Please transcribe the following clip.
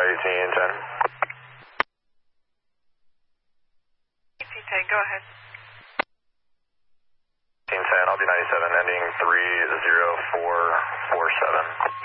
1810. 1810, go ahead. 1810, I'll do 97, ending 30447.